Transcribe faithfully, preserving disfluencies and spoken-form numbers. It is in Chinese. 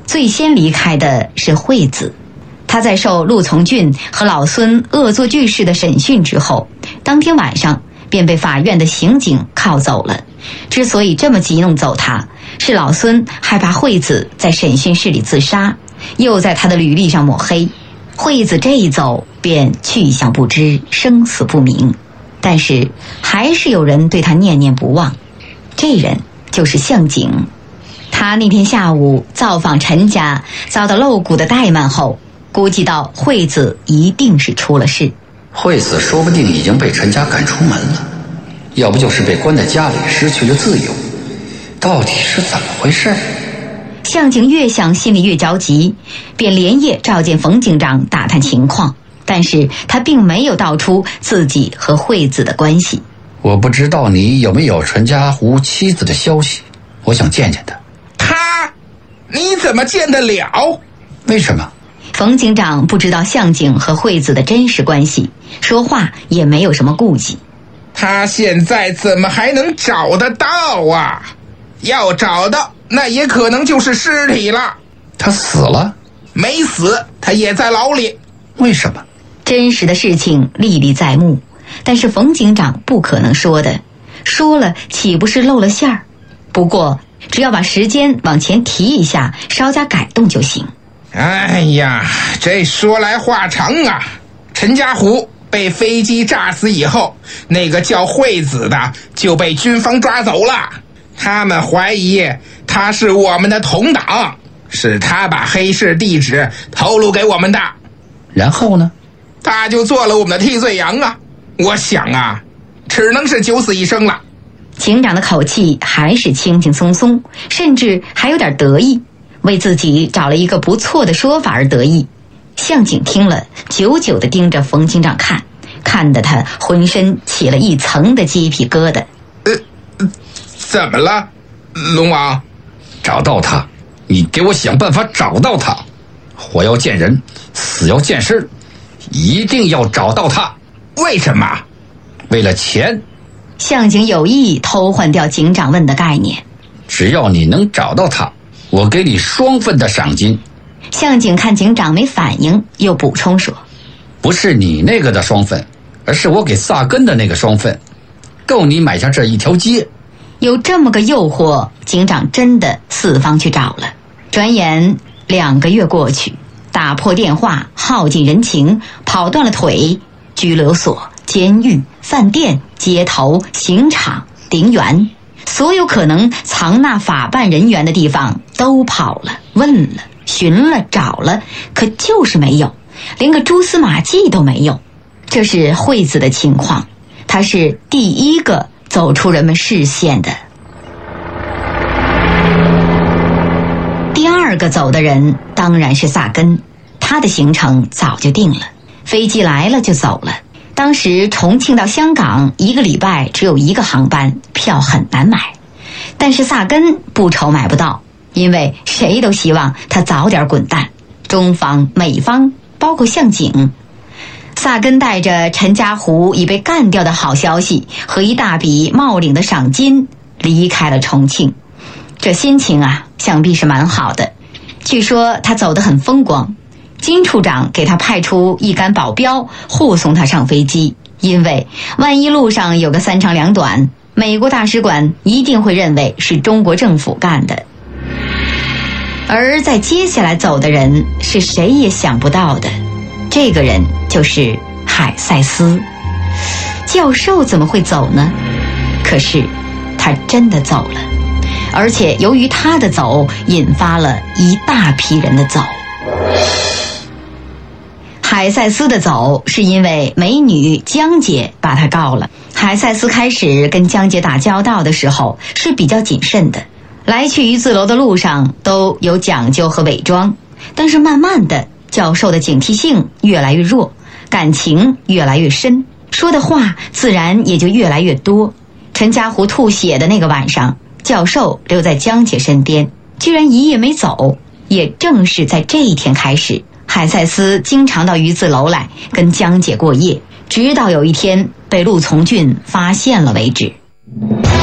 最先离开的是惠子。他在受陆从俊和老孙恶作剧式的审讯之后，当天晚上便被法院的刑警铐走了。之所以这么急弄走他，是老孙害怕惠子在审讯室里自杀，又在他的履历上抹黑。惠子这一走便去向不知，生死不明。但是还是有人对他念念不忘，这人就是向景。他那天下午造访陈家，遭到露骨的怠慢后，估计到惠子一定是出了事。 惠子说不定已经被陈家赶出门了，要不就是被关在家里失去了自由，到底是怎么回事？ 向景越想心里越着急，便连夜召见冯警长打探情况，但是他并没有道出自己和惠子的关系。 我不知道你有没有陈家湖妻子的消息，我想见见他。 他？你怎么见得了？ 为什么？ 冯警长不知道向景和惠子的真实关系，说话也没有什么顾忌。 他现在怎么还能找得到啊？要找到，那也可能就是尸体了。 他死了？ 没死，他也在牢里。 为什么？ 真实的事情历历在目，但是冯警长不可能说的，说了岂不是露了馅儿？不过只要把时间往前提一下，稍加改动就行。 哎呀，这说来话长啊。陈家湖被飞机炸死以后，那个叫惠子的就被军方抓走了。他们怀疑他是我们的同党，是他把黑市地址透露给我们的。 然后呢？ 他就做了我们的替罪羊啊。我想啊，只能是九死一生了。 警长的口气还是轻轻松松，甚至还有点得意，为自己找了一个不错的说法而得意。向景听了，久久地盯着冯警长看，看得他浑身起了一层的鸡皮疙瘩。 呃，怎么了，龙王？ 找到他，你给我想办法找到他。活要见人，死要见尸，一定要找到他。 为什么？ 为了钱。 向景有意偷换掉警长问的概念。 只要你能找到他，我给你双份的赏金。 向景看警长没反应，又补充说， 不是你那个的双份，而是我给萨根的那个双份，够你买下这一条街。 有这么个诱惑，警长真的四方去找了。转眼两个月过去，打破电话，耗尽人情，跑断了腿，拘留所、监狱、饭店、街头、刑场、陵园，所有可能藏纳法办人员的地方都跑了，问了，寻了，找了，可就是没有，连个蛛丝马迹都没有。这是惠子的情况，她是第一个走出人们视线的。第二个走的人当然是萨根，他的行程早就定了，飞机来了就走了。当时重庆到香港一个礼拜只有一个航班，票很难买，但是萨根不愁买不到，因为谁都希望他早点滚蛋，中方、美方，包括向景。萨根带着陈家湖已被干掉的好消息和一大笔冒领的赏金离开了重庆，这心情啊，想必是蛮好的。据说他走得很风光，金处长给他派出一干保镖护送他上飞机，因为万一路上有个三长两短，美国大使馆一定会认为是中国政府干的。而在接下来走的人是谁也想不到的，这个人就是海塞斯。教授怎么会走呢？可是他真的走了，而且由于他的走引发了一大批人的走。海塞斯的走是因为美女江姐把他告了。海塞斯开始跟江姐打交道的时候是比较谨慎的，来去鱼字楼的路上都有讲究和伪装，但是慢慢的教授的警惕性越来越弱，感情越来越深，说的话自然也就越来越多。陈家湖吐血的那个晚上，教授留在江姐身边，居然一夜没走。也正是在这一天开始，海塞斯经常到鱼字楼来跟江姐过夜，直到有一天被陆从俊发现了为止。